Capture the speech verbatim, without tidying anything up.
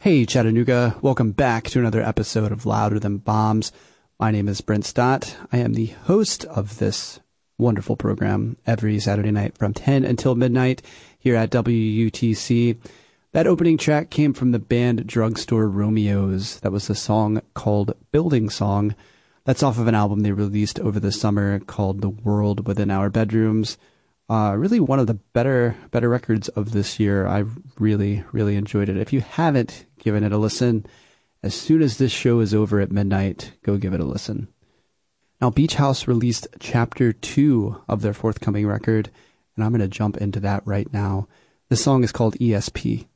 Hey Chattanooga, welcome back to another episode of Louder Than Bombs. My name is Brent Stott. I am the host of this wonderful program every Saturday night from ten until midnight here at W U T C. That opening track came from the band Drugstore Romeos. That was a song called Building Song. That's off of an album they released over the summer called The World Within Our Bedrooms. Uh, really one of the better better records of this year. I really, really enjoyed it. If you haven't given it a listen, as soon as this show is over at midnight, go give it a listen. Now, Beach House released Chapter two of their forthcoming record, and I'm going to jump into that right now. This song is called E S P.